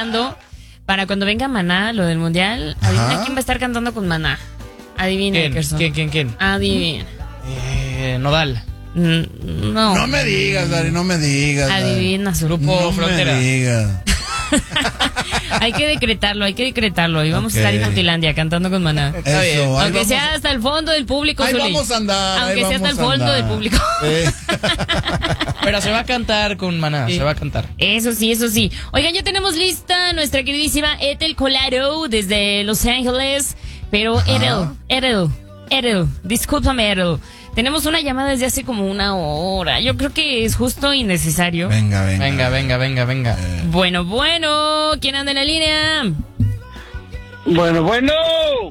cantando para cuando venga Maná, lo del mundial. Adivina quién va a estar cantando con Maná. Adivina, ¿Quién? Adivina. Nodal. No. No me digas, Dari, no me digas. Adivina su Grupo No Frontera. me digas. Hay que decretarlo. Y vamos a estar en Inutilandia cantando con Maná. Eso, ahí Aunque vamos. sea hasta el fondo del público, Ahí Zuli. vamos a andar. Aunque ahí sea hasta el vamos a fondo del andar. público. Pero se va a cantar con Maná, se va a cantar. Eso sí. Oigan, ya tenemos lista nuestra queridísima Ethel Colaro desde Los Ángeles. Pero Ethel, discúlpame, Ethel. Tenemos una llamada desde hace como una hora. Yo creo que es justo y necesario. Venga. Venga. Bueno, ¿quién anda en la línea? Bueno.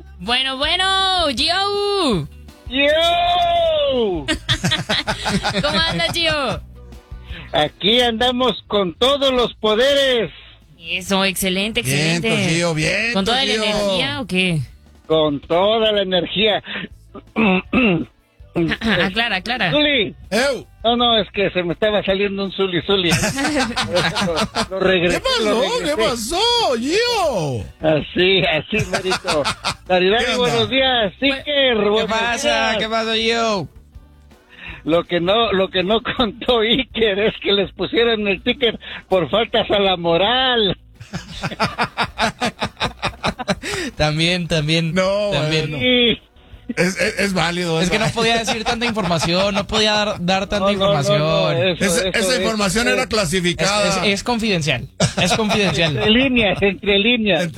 Gio. ¡Yo! ¿Cómo anda, Gio? Aquí andamos con todos los poderes, Eso, excelente. Bien, Gio, bien. ¿Con toda la energía o qué? con toda la energía. Aclara. Zuli. ¡Ew! No, es que se me estaba saliendo un Zuli. Lo regresé. ¿Qué pasó, Gio? Así, Marito. Caridad, ¿Qué onda? buenos días, Sticker. ¿Qué pasa, yo? Lo que no contó Iker es que les pusieron el ticket por faltas a la moral. También. No, también. bueno. Sí. Es válido. Es que no podía decir tanta información, no podía dar tanta información. No, Esa información era clasificada. Es confidencial. Es confidencial. Entre líneas.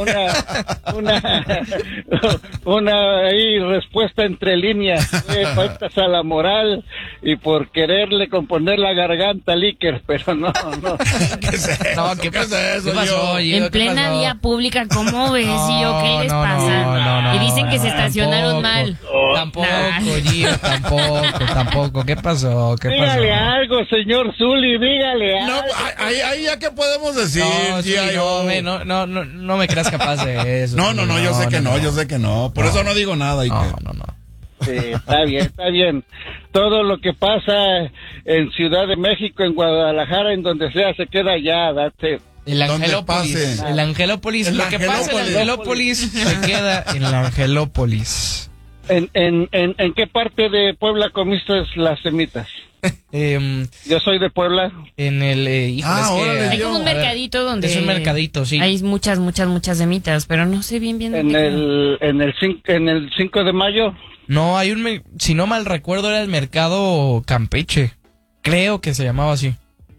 Una ahí respuesta entre líneas. Faltas a la moral y por quererle componer la garganta al Iker, pero no. ¿Qué es eso? No, ¿Qué es eso, ¿qué pasó, Gio? Gio? En ¿Qué plena pasó? vía pública, ¿cómo ves, Gio? ¿Qué les pasa? No, y dicen que se estacionaron tampoco, mal. Tampoco, Nah. Gio, tampoco. ¿Qué pasó? Dígale algo, señor Zuli, dígale No, algo. ahí ya qué podemos decir, No, sí, Gio. no me creas capaz de eso. No, yo sé que no. Por eso no digo nada, Iker. No. Sí, está bien. Todo lo que pasa en Ciudad de México, en Guadalajara, en donde sea, se queda allá, date. El Donde Angelópolis. pase. El Angelópolis. El Lo que pasa en el Angelópolis se queda en el Angelópolis. ¿En qué parte de Puebla comiste las semitas? Yo soy de Puebla. En el... órale, Hay Gio. como un mercadito donde... Es un mercadito, sí. Hay muchas semitas, pero no sé bien. En el 5 de mayo. No, hay si no mal recuerdo era el mercado Campeche. Creo que se llamaba así.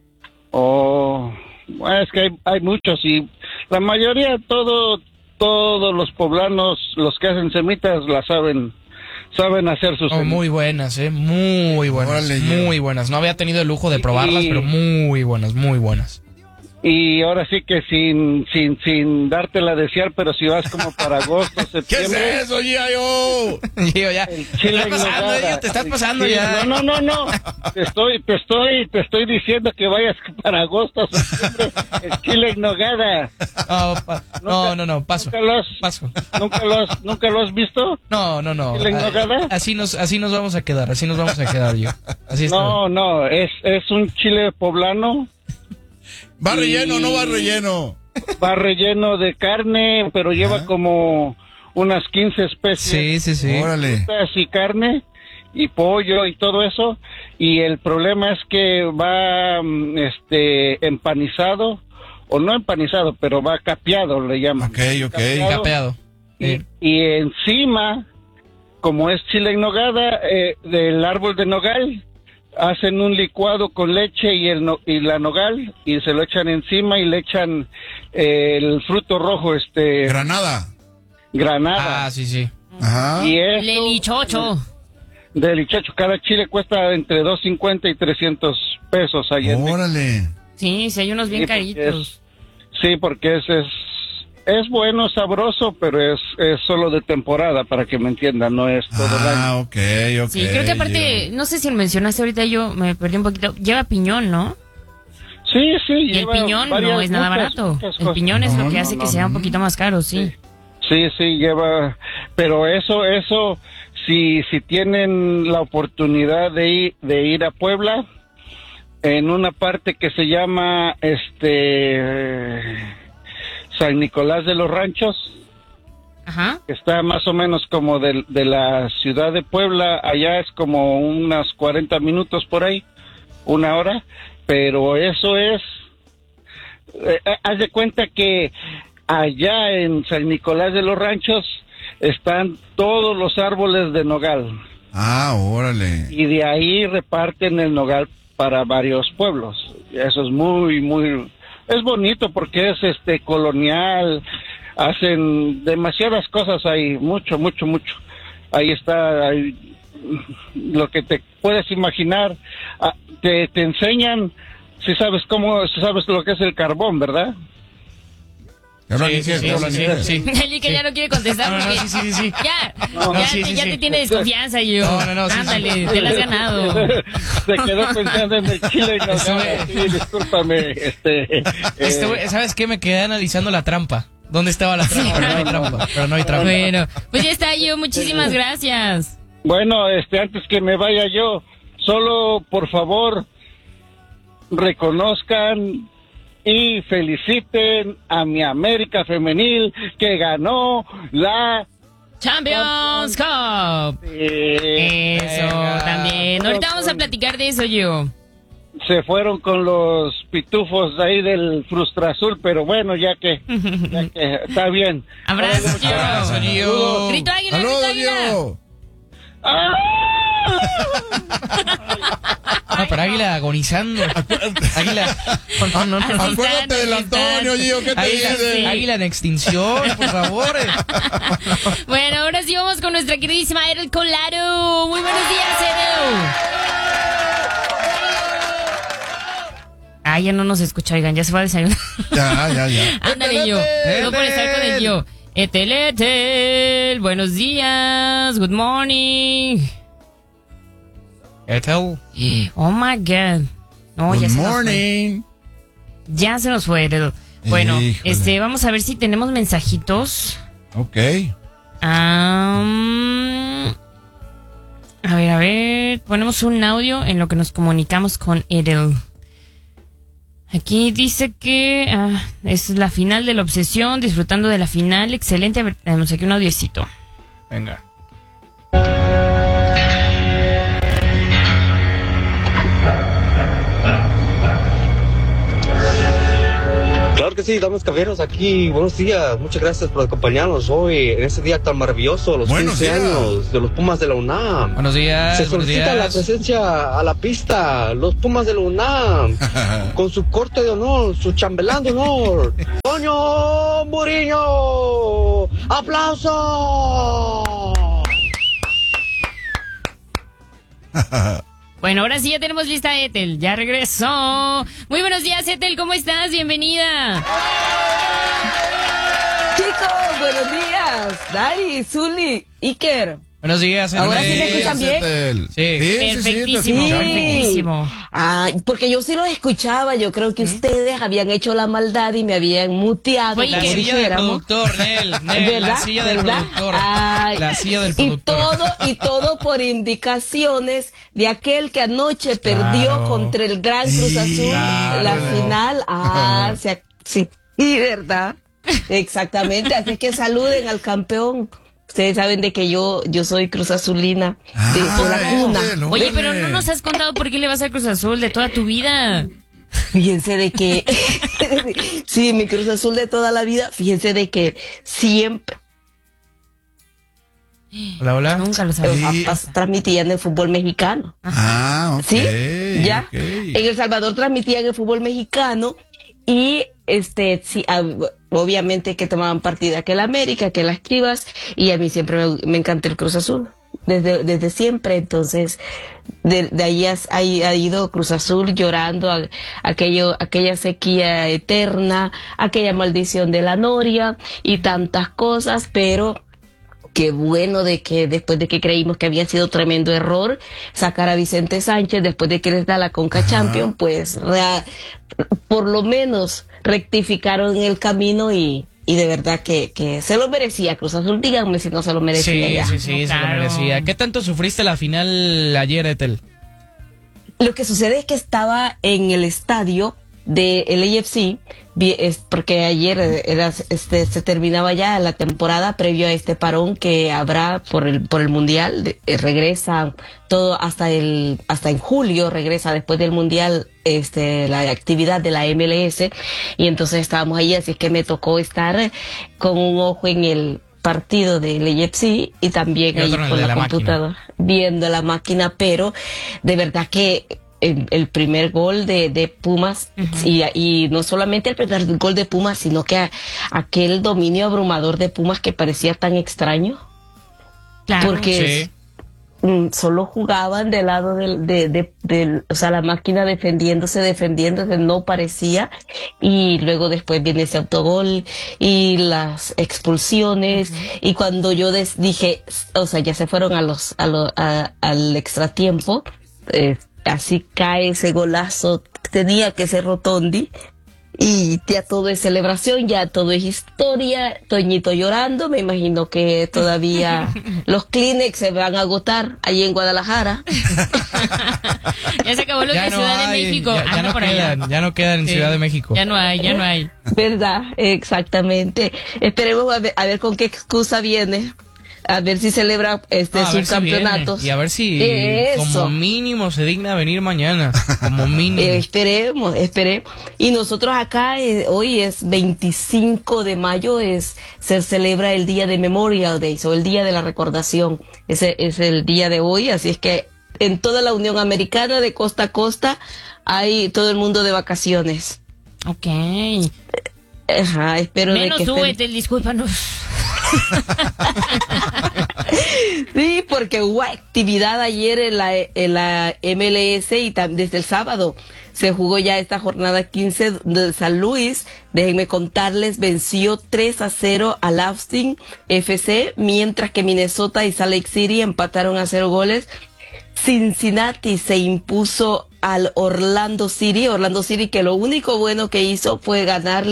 Bueno, es que hay muchos y la mayoría, todos los poblanos, los que hacen semitas, saben hacer sus semitas. Muy buenas, muy buenas. Órale, muy buenas. No había tenido el lujo de probarlas, pero muy buenas. Y ahora sí que sin dártela a desear, pero si vas como para agosto, ¿Qué es septiembre. eso, Gio? Gio, ya. Chile Te estás pasando, en Gio, te estás pasando Sí, ya. No. Te estoy diciendo que vayas para agosto, septiembre, el chile en nogada. No, paso. ¿Nunca lo has visto? No. ¿Chile en nogada? Así nos vamos a quedar, yo. Así está. No, es un chile poblano. ¿Va relleno o no va relleno? Va relleno de carne, pero lleva como unas 15 especies. Sí. Órale. Frutas y carne y pollo y todo eso. Y el problema es que va empanizado, o no empanizado, pero va capeado, le llaman. Ok. Capeado. Y encima, como es chile en nogada, del árbol de nogal, hacen un licuado con leche y la nogal y se lo echan encima y le echan el fruto rojo, Granada. granada. Sí. Ajá. Y eso, Lelichocho. delichocho, cada chile cuesta entre 250 y 300 pesos allá. Órale. Sí, hay unos bien Sí, porque caritos. Sí, porque es bueno, sabroso, pero es solo de temporada, para que me entiendan, no es todo el año. Ok. Sí, creo que aparte, no sé si lo mencionaste ahorita, yo me perdí un poquito. Lleva piñón, ¿no? Sí, Y el lleva piñón no es nada barato. muchas El cosas. piñón es lo que No, hace no, que no, sea un no. poquito más caro, sí. Sí, lleva, pero eso, si tienen la oportunidad de ir a Puebla, en una parte que se llama, San Nicolás de los Ranchos, Ajá. que está más o menos como de la ciudad de Puebla, allá es como unos 40 minutos por ahí, 1 hora, pero eso es, haz de cuenta que allá en San Nicolás de los Ranchos están todos los árboles de nogal. Ah, órale. Y de ahí reparten el nogal para varios pueblos. Eso es es bonito porque es colonial, hacen demasiadas cosas ahí, mucho. Ahí está lo que te puedes imaginar. Te enseñan, si sabes lo que es el carbón, ¿verdad? Sí. Eli que ya no quiere contestar. No, porque sí. Ya te tiene desconfianza, yo. No, sí, ándale, sí. te la has ganado. Se quedó pensando en el chile y no, sí, discúlpame. ¿Sabes qué? Me quedé analizando la trampa. ¿Dónde estaba la trampa? Pero no hay trampa. Bueno, pues ya está, yo. Muchísimas gracias. Bueno, antes que me vaya yo, solo por favor reconozcan y feliciten a mi América femenil que ganó la Champions Cup. Eso, también. Ahorita vamos a platicar de eso, yo. Se fueron con los pitufos de ahí del Frustra Azul, pero bueno, ya que está bien. Abrazo, yo. Grito águila, grito ¡Saludos, águila. Gio! No, pero Águila agonizando. Águila. No. Acuérdate del Antonio, Gio, ¿qué te dice? Águila en extinción, por favor. Bueno, ahora sí vamos con nuestra queridísima Edel Colaro. Muy buenos días, Edel. Ya no nos escucha, oigan, ya se va a desayunar. Ya. Ándale, yo. No por estar con el yo. Etel, buenos días, good morning. Etel. Oh my God. No, Good ya se morning. Ya se nos fue, Edel. Bueno, Híjole. vamos a ver si tenemos mensajitos. Ok. A ver, ponemos un audio en lo que nos comunicamos con Edel. Aquí dice que es la final de la obsesión, disfrutando de la final, excelente. A ver, tenemos aquí un audiecito. Venga. Claro que sí, damas y caballeros, aquí, buenos días, muchas gracias por acompañarnos hoy en este día tan maravilloso, los Buenos 15 días. años de los Pumas de la UNAM. Buenos días. Se buenos solicita días. la presencia a la pista, los Pumas de la UNAM, con su corte de honor, su chambelán de honor, Toño Muriño. ¡Aplausos! Bueno, ahora sí ya tenemos lista a Ethel. Ya regresó. Muy buenos días, Ethel. ¿Cómo estás? Bienvenida. Chicos, buenos días. Dari, Zuli, Iker. Buenos días. Ahora sí me Etel. escuchan bien. Sí. Perfectísimo, Sí. perfectísimo. Porque yo sí los escuchaba. Yo creo que ustedes habían hecho la maldad y me habían muteado. Oye, La como silla del dijéramos. productor, Nel, ¿Verdad? la silla del ¿Verdad? productor. Ay, La silla del y productor. todo por indicaciones de aquel que anoche perdió contra el Gran Cruz Azul la final. Sí, ¿verdad? Exactamente, así que saluden al campeón. Ustedes saben de que yo soy Cruz Azulina de la cuna. Oye, pero no nos has contado por qué le vas a Cruz Azul de toda tu vida. Fíjense de que, sí, mi Cruz Azul de toda la vida, fíjense de que siempre Hola. Nunca lo los sabía. papás transmitían el fútbol mexicano. Ah, ok. ¿Sí? Ya. ok. En El Salvador transmitían el fútbol mexicano y sí, obviamente que tomaban partida que el América, que las Chivas, y a mí siempre me encanta el Cruz Azul. Desde siempre, entonces de ahí ha ido Cruz Azul llorando aquella sequía eterna, aquella maldición de la Noria y tantas cosas, pero qué bueno de que después de que creímos que había sido tremendo error sacar a Vicente Sánchez después de que les da la Conca Champions, pues por lo menos rectificaron el camino y de verdad que se lo merecía Cruz Azul. Díganme si no se lo merecía ya. Sí, se lo Claro. merecía. ¿Qué tanto sufriste la final ayer, Etel? Lo que sucede es que estaba en el estadio de el AFC, porque ayer se terminaba ya la temporada previo a este parón que habrá por el mundial. Regresa todo hasta en julio, regresa después del mundial la actividad de la MLS, y entonces estábamos ahí, así que me tocó estar con un ojo en el partido del AFC y también ahí con la computadora viendo la máquina, pero de verdad que el primer gol de Pumas, y no solamente el primer gol de Pumas, sino que aquel dominio abrumador de Pumas que parecía tan extraño. Claro. Porque solo jugaban del lado o sea, la máquina defendiéndose, no parecía, y luego después viene ese autogol y las expulsiones, y cuando yo dije, o sea, ya se fueron al extratiempo, así cae ese golazo, tenía que ser Rotondi, y ya todo es celebración, ya todo es historia. Toñito llorando, me imagino que todavía los Kleenex se van a agotar allí en Guadalajara. Ya se acabó lo de Ciudad de México. Ya no quedan en Ciudad de México. Ya no hay. ¿Verdad? Exactamente. Esperemos a ver con qué excusa viene. A ver si celebra sus campeonatos. Y a ver si como mínimo se digna venir mañana. Como mínimo. Esperemos. Y nosotros acá, hoy es 25 de mayo, se celebra el día de Memorial Day, o el día de la recordación. Ese es el día de hoy, así es que en toda la Unión Americana, de costa a costa, hay todo el mundo de vacaciones. Ok. Ajá, espero menos de que súbete, discúlpanos. Sí, porque hubo actividad ayer en la MLS, y desde el sábado se jugó ya esta jornada 15 de San Luis. Déjenme contarles, venció 3-0 al Austin FC, mientras que Minnesota y Salt Lake City empataron a 0 goles. Cincinnati se impuso al Orlando City, que lo único bueno que hizo fue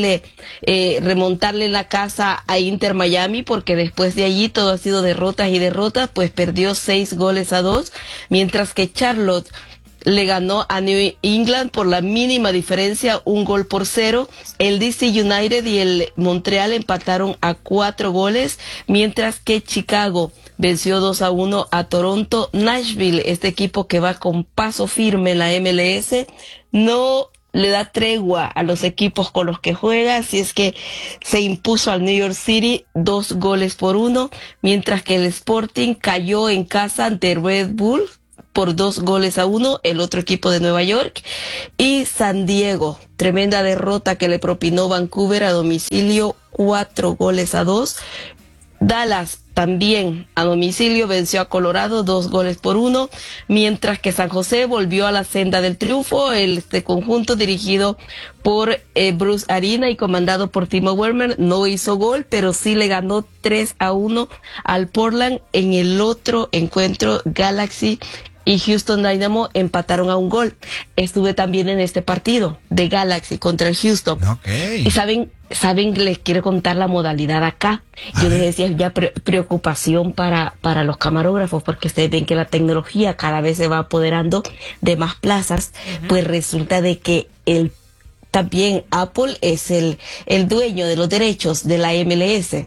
remontarle la casa a Inter Miami, porque después de allí todo ha sido derrotas, pues perdió 6-2, mientras que Charlotte le ganó a New England por la mínima diferencia, 1-0. El DC United y el Montreal empataron a 4 goles, mientras que Chicago venció 2-1 a Toronto. Nashville, este equipo que va con paso firme en la MLS, no le da tregua a los equipos con los que juega, así es que se impuso al New York City 2-1, mientras que el Sporting cayó en casa ante Red Bull por 2-1, el otro equipo de Nueva York. Y San Diego, tremenda derrota que le propinó Vancouver a domicilio, 4-2. Dallas también a domicilio venció a Colorado 2-1, mientras que San José volvió a la senda del triunfo. Este conjunto dirigido por Bruce Arena y comandado por Timo Werner no hizo gol, pero sí le ganó 3-1 al Portland. En el otro encuentro, Galaxy y Houston Dynamo empataron a 1 gol. Estuve también en este partido de Galaxy contra el Houston. Okay. Y saben, les quiero contar la modalidad acá. Yo les decía, ya preocupación para los camarógrafos, porque ustedes ven que la tecnología cada vez se va apoderando de más plazas. Pues resulta de que también Apple es el dueño de los derechos de la MLS.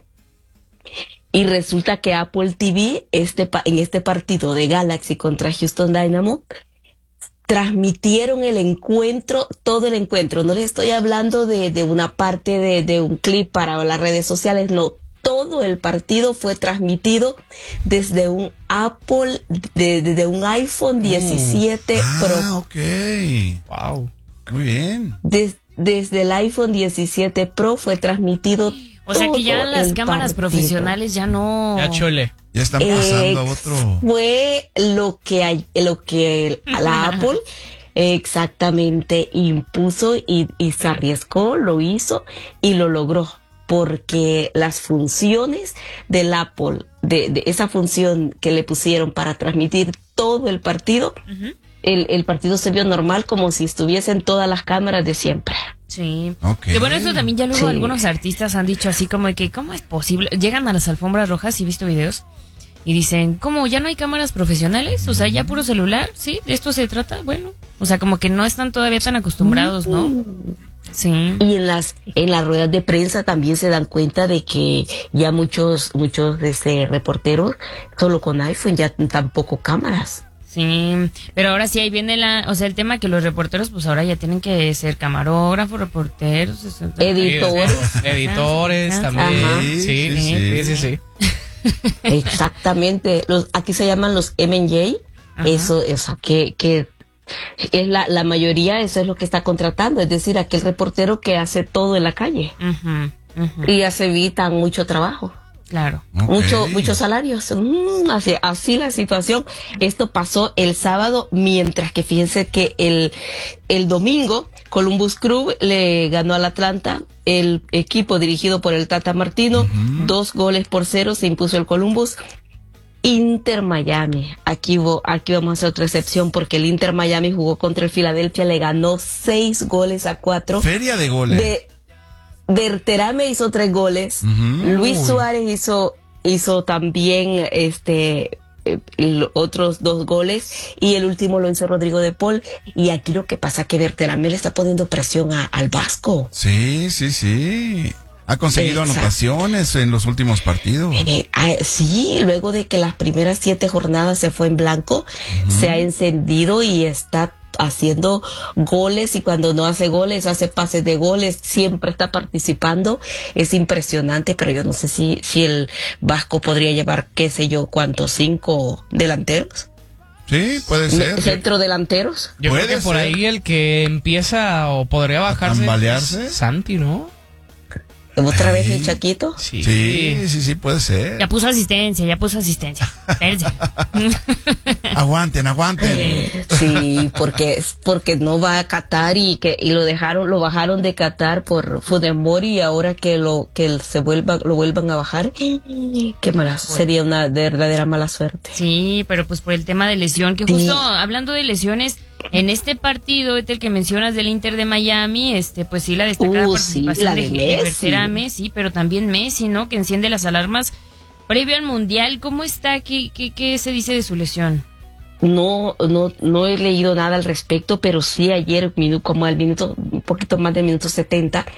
Y resulta que Apple TV, en este partido de Galaxy contra Houston Dynamo, transmitieron el encuentro, todo el encuentro. No les estoy hablando de una parte de un clip para las redes sociales, no. Todo el partido fue transmitido desde un Apple, desde un iPhone 17 Pro. Ah, ok. Wow. Muy bien. Desde el iPhone 17 Pro fue transmitido. O sea que ya las cámaras profesionales ya no. Ya chole. Ya están pasando a otro. Fue lo que la Apple exactamente impuso y se arriesgó, lo hizo y lo logró. Porque las funciones del Apple, de esa función que le pusieron para transmitir todo el partido, el partido se vio normal, como si estuviesen todas las cámaras de siempre. Sí. Okay. Que bueno, eso también ya luego algunos artistas han dicho así como de que, ¿cómo es posible? Llegan a las alfombras rojas, y he visto videos, Y dicen, ¿cómo? ¿Ya no hay cámaras profesionales? O sea, ¿ya puro celular? ¿Sí? ¿De esto se trata? Bueno, o sea, como que no están todavía tan acostumbrados, ¿no? Sí. Y en las ruedas de prensa también se dan cuenta de que ya muchos reporteros solo con iPhone, ya tampoco cámaras. Sí, pero ahora sí ahí viene el tema que los reporteros pues ahora ya tienen que ser camarógrafos, reporteros, editores también. Ajá. Sí. Exactamente. Aquí se llaman los M&J. Eso, o sea, que es la mayoría, eso es lo que está contratando, es decir, aquel reportero que hace todo en la calle. Y ya se evitan mucho trabajo. Claro. Okay. Muchos salarios. Así la situación. Esto pasó el sábado, mientras que fíjense que el domingo Columbus Crew le ganó al Atlanta, el equipo dirigido por el Tata Martino, 2-0 se impuso el Columbus. Inter Miami, aquí vamos a hacer otra excepción porque el Inter Miami jugó contra el Philadelphia, le ganó 6-4. Feria de goles. Berterame hizo 3 goles. Luis Suárez hizo también otros 2 goles y el último lo hizo Rodrigo de Paul. Y aquí lo que pasa es que Berterame le está poniendo presión al Vasco. Sí. Ha conseguido anotaciones en los últimos partidos. Sí, luego de que las primeras 7 jornadas se fue en blanco, se ha encendido y está haciendo goles, y cuando no hace goles, hace pases de goles, siempre está participando. Es impresionante, pero yo no sé si el Vasco podría llevar, qué sé yo, ¿cuántos? 5 delanteros. Sí, puede ser. Centrodelanteros. Yo creo que por ahí el que empieza o podría bajarse. ¿Tambalearse? Santi, ¿no? ¿Otra vez el Chaquito? Sí, puede ser. Ya puso asistencia. Espérense. Aguanten. Sí, porque no va a Qatar y lo bajaron de Qatar por Fudemori, y ahora que lo vuelvan a bajar, qué mala, sería una verdadera mala suerte. Sí, pero pues por el tema de lesión, que justo hablando de lesiones, en este partido, el que mencionas del Inter de Miami, pues sí, la destacada participación de Berterame, sí, pero también Messi, ¿no? Que enciende las alarmas previo al Mundial. ¿Cómo está? ¿Qué se dice de su lesión? No he leído nada al respecto, pero sí ayer, como un poquito más del minuto 70,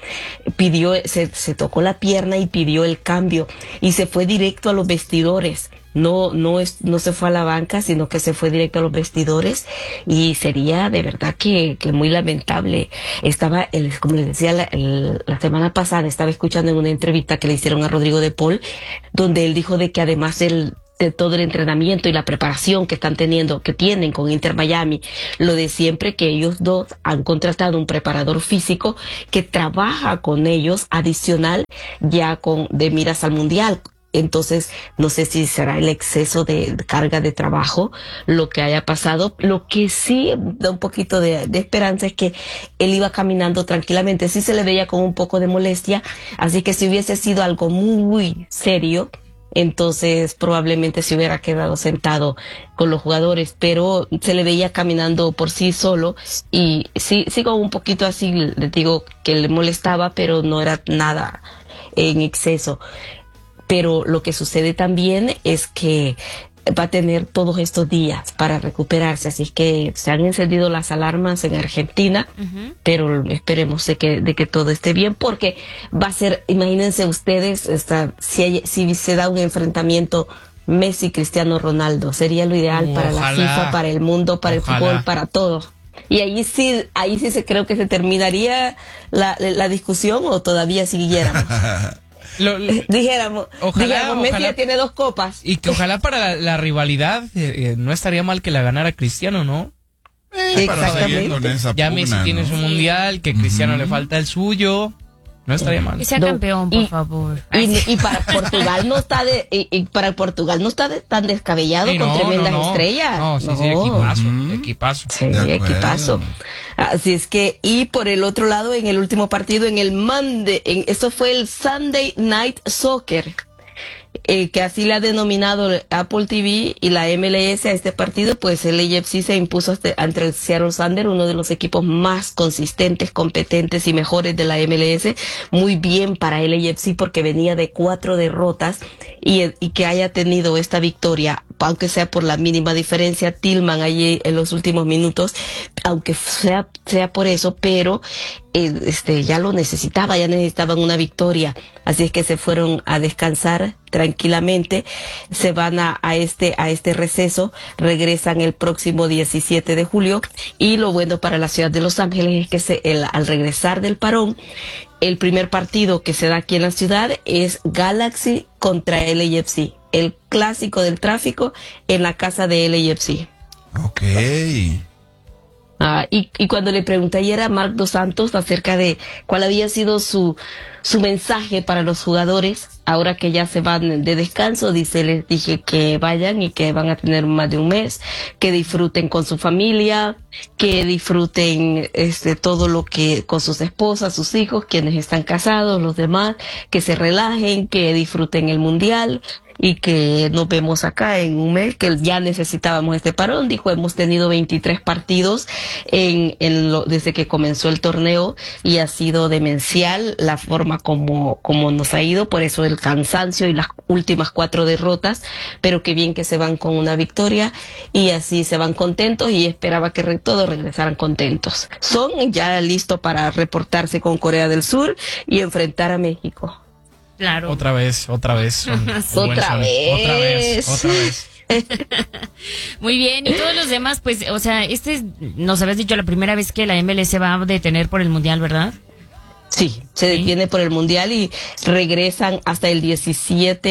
se tocó la pierna y pidió el cambio y se fue directo a los vestidores. No se fue a la banca, sino que se fue directo a los vestidores, y sería de verdad que muy lamentable. Como les decía la semana pasada, estaba escuchando en una entrevista que le hicieron a Rodrigo de Paul, donde él dijo de que además de todo el entrenamiento y la preparación que tienen con Inter Miami, lo de siempre, que ellos dos han contratado un preparador físico que trabaja con ellos adicional ya de miras al Mundial. Entonces, no sé si será el exceso de carga de trabajo lo que haya pasado. Lo que sí da un poquito de esperanza es que él iba caminando tranquilamente. Sí se le veía con un poco de molestia, así que si hubiese sido algo muy serio, entonces probablemente se hubiera quedado sentado con los jugadores, pero se le veía caminando por sí solo, y sí con un poquito así, les digo que le molestaba, pero no era nada en exceso. Pero lo que sucede también es que va a tener todos estos días para recuperarse, así que se han encendido las alarmas en Argentina, pero esperemos de que todo esté bien, porque va a ser, imagínense ustedes, si se da un enfrentamiento Messi, Cristiano Ronaldo, sería lo ideal para la FIFA, para el mundo, para el fútbol, para todo. Y ahí sí creo que se terminaría la discusión, o todavía siguiéramos. Dijéramos, Messi ya tiene 2 copas. Y que ojalá para la rivalidad no estaría mal que la ganara Cristiano, ¿no? Para seguir con esa ya Messi tiene su mundial, que Cristiano le falta el suyo. No estaría mal. Que sea campeón, por favor. Y para Portugal no está tan descabellado, con tremendas estrellas. No, sí, equipazo. Sí, equipazo. Así es que, y por el otro lado, en el último partido, esto fue el Sunday Night Soccer. que así le ha denominado Apple TV y la MLS a este partido, pues el LAFC se impuso ante el Seattle Sounders, uno de los equipos más consistentes, competentes y mejores de la MLS. Muy bien para el LAFC porque venía de 4 derrotas y que haya tenido esta victoria, aunque sea por la mínima diferencia, Tillman allí en los últimos minutos, aunque sea por eso, pero ya lo necesitaba, ya necesitaban una victoria, así es que se fueron a descansar tranquilamente, se van a este receso, regresan el próximo 17 de julio, y lo bueno para la ciudad de Los Ángeles es que al regresar del parón, el primer partido que se da aquí en la ciudad es Galaxy contra LAFC, el clásico del tráfico en la casa de LAFC. Ok. Y cuando le pregunté ayer a Marc Dos Santos acerca de cuál había sido su mensaje para los jugadores, ahora que ya se van de descanso, les dije que vayan y que van a tener más de un mes, que disfruten con su familia, que disfruten todo lo que con sus esposas, sus hijos, quienes están casados, los demás, que se relajen, que disfruten el mundial. Y que nos vemos acá en un mes, que ya necesitábamos este parón. Dijo, hemos tenido 23 partidos desde que comenzó el torneo y ha sido demencial la forma como nos ha ido, por eso el cansancio y las últimas 4 derrotas, pero qué bien que se van con una victoria y así se van contentos, y esperaba que todos regresaran contentos. Son ya listos para reportarse con Corea del Sur y enfrentar a México. Claro. Otra vez. Otra vez. Muy bien, y todos los demás, pues, o sea, nos habías dicho la primera vez que la MLS se va a detener por el Mundial, ¿verdad? Sí, se detiene por el Mundial y regresan hasta el 16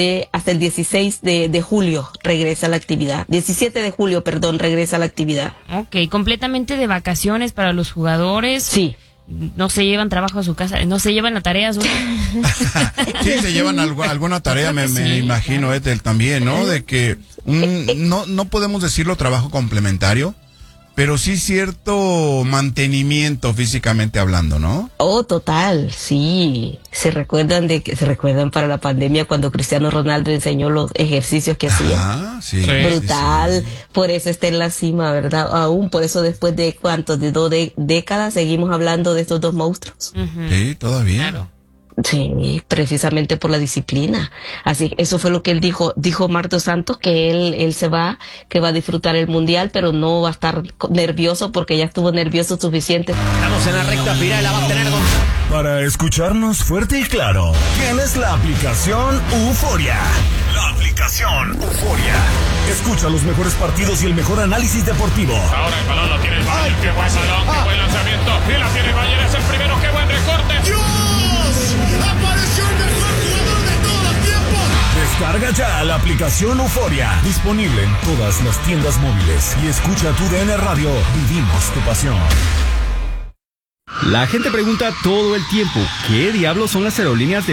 de julio regresa la actividad. 17 de julio, perdón, regresa la actividad. Ok, completamente de vacaciones para los jugadores. Sí. No se llevan trabajo a su casa, no se llevan las tareas. Sí, se llevan alguna tarea, me imagino, Ethel, también, ¿no? De que no podemos decirlo trabajo complementario, pero sí cierto mantenimiento físicamente hablando, ¿no? Oh, total, sí. Se recuerdan para la pandemia cuando Cristiano Ronaldo enseñó los ejercicios que hacía. Ah, sí. Brutal. Sí. Por eso está en la cima, ¿verdad? Aún por eso después de de 2 décadas seguimos hablando de estos dos monstruos. Uh-huh. Sí, todavía. Claro. Sí, precisamente por la disciplina. Así, eso fue lo que él dijo. Dijo Marc Dos Santos que él se va, que va a disfrutar el mundial, pero no va a estar nervioso porque ya estuvo nervioso suficiente. Estamos en la recta final, la va a tener Gonzalo. Para escucharnos fuerte y claro, tienes la aplicación Euforia. La aplicación Euforia. Escucha los mejores partidos y el mejor análisis deportivo. Ahora el balón lo tiene el Bayern. Qué buen balón, qué buen lanzamiento. Y la tiene el Bayern, es el primero, qué buen recorte. ¡Dios! ¡Apareció el mejor jugador de todos los tiempos! Descarga ya la aplicación Euforia. Disponible en todas las tiendas móviles. Y escucha tu DN Radio. Vivimos tu pasión. La gente pregunta todo el tiempo, ¿qué diablos son las aerolíneas de